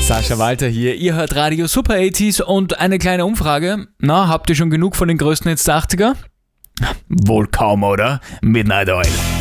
Sascha Walter hier, ihr hört Radio Super 80s und eine kleine Umfrage. Na, habt ihr schon genug von den größten Hits der 80er? Wohl kaum, oder? Midnight Oil.